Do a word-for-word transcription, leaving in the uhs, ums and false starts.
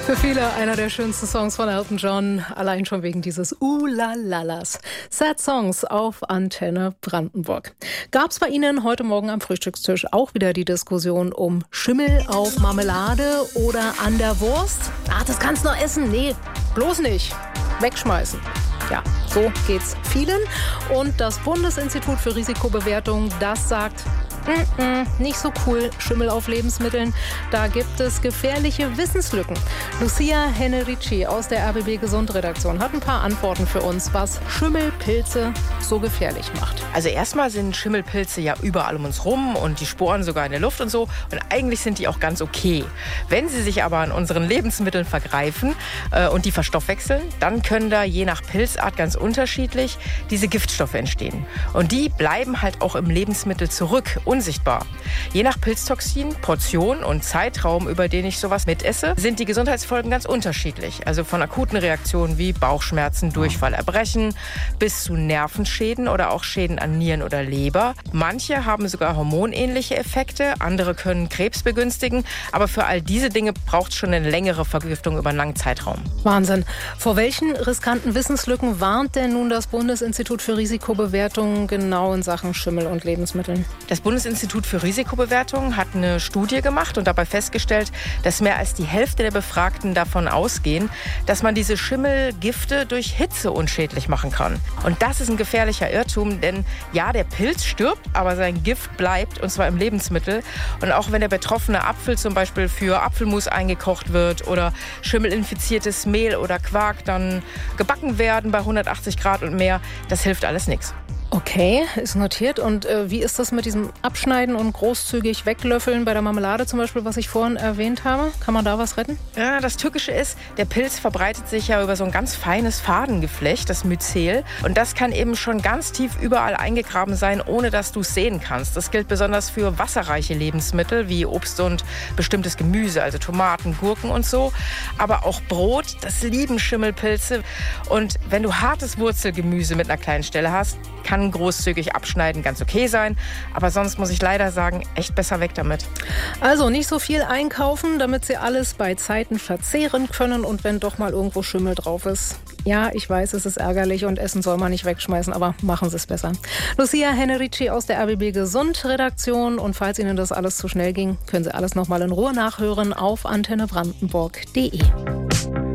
Für viele einer der schönsten Songs von Elton John, allein schon wegen dieses Uh-la-la-las. Sad Songs auf Antenne Brandenburg. Gab es bei Ihnen heute Morgen am Frühstückstisch auch wieder die Diskussion um Schimmel auf Marmelade oder an der Wurst? Ah, das kannst du noch essen? Nee, bloß nicht. Wegschmeißen. Ja, so geht's vielen. Und das Bundesinstitut für Risikobewertung, das sagt, mm -mm, nicht so cool, Schimmel auf Lebensmitteln. Da gibt es gefährliche Wissenslücken. Lucia Hennerici aus der R B B Gesund-Redaktion hat ein paar Antworten für uns, was Schimmelpilze so gefährlich macht. Also erstmal sind Schimmelpilze ja überall um uns rum und die Sporen sogar in der Luft und so. Und eigentlich sind die auch ganz okay. Wenn sie sich aber an unseren Lebensmitteln vergreifen äh, und die verstoffwechseln, dann können da je nach Pilzart ganz unterschiedlich diese Giftstoffe entstehen. Und die bleiben halt auch im Lebensmittel zurück, unsichtbar. Je nach Pilztoxin, Portion und Zeitraum, über den ich sowas mitesse, sind die Gesundheitsfolgen ganz unterschiedlich. Also von akuten Reaktionen wie Bauchschmerzen, Durchfall, Erbrechen bis zu Nervenschäden oder auch Schäden an Nieren oder Leber. Manche haben sogar hormonähnliche Effekte, andere können Krebs begünstigen. Aber für all diese Dinge braucht es schon eine längere Vergiftung über einen langen Zeitraum. Wahnsinn. Vor welchen riskanten Wissenslücken warnt denn nun das Bundesinstitut für Risikobewertung genau in Sachen Schimmel und Lebensmitteln? Das Bundesinstitut für Risikobewertung hat eine Studie gemacht und dabei festgestellt, dass mehr als die Hälfte der Befragten davon ausgehen, dass man diese Schimmelgifte durch Hitze unschädlich machen kann. Und das ist ein gefährlicher Irrtum, denn ja, der Pilz stirbt, aber sein Gift bleibt, und zwar im Lebensmittel. Und auch wenn der betroffene Apfel zum Beispiel für Apfelmus eingekocht wird oder schimmelinfiziertes Mehl oder Quark dann gebacken werden bei hundertachtzig Grad und mehr, das hilft alles nichts. Okay, ist notiert. Und äh, wie ist das mit diesem Abschneiden und großzügig weglöffeln bei der Marmelade zum Beispiel, was ich vorhin erwähnt habe? Kann man da was retten? Ja, das Tückische ist, der Pilz verbreitet sich ja über so ein ganz feines Fadengeflecht, das Myzel. Und das kann eben schon ganz tief überall eingegraben sein, ohne dass du es sehen kannst. Das gilt besonders für wasserreiche Lebensmittel wie Obst und bestimmtes Gemüse, also Tomaten, Gurken und so. Aber auch Brot, das lieben Schimmelpilze. Und wenn du hartes Wurzelgemüse mit einer kleinen Stelle hast, kann großzügig abschneiden ganz okay sein. Aber sonst muss ich leider sagen, echt besser weg damit. Also nicht so viel einkaufen, damit Sie alles bei Zeiten verzehren können. Und wenn doch mal irgendwo Schimmel drauf ist. Ja, ich weiß, es ist ärgerlich und Essen soll man nicht wegschmeißen, aber machen Sie es besser. Lucia Hennerici aus der R B B Gesund-Redaktion. Und falls Ihnen das alles zu schnell ging, können Sie alles noch mal in Ruhe nachhören auf antenne brandenburg punkt de.